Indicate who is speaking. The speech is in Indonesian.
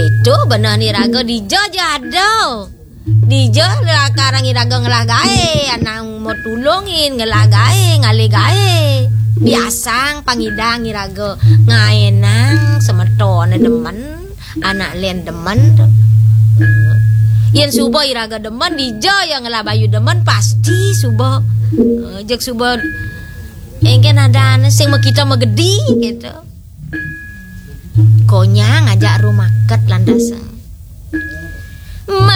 Speaker 1: Itu bener nih raga dijo jado. Dijo karang iraga ngelah gae, anak mau tulungin ngelah gae, ngale gae. Biasang pangidang iraga ngaenang semetone demen, anak len demen. Yen subuh iraga demen dijo yang ngelah bayu demen pasti subuh. Jek subuh engken ada sing kita megedi gitu. Konya ngajak rumah ket landasan.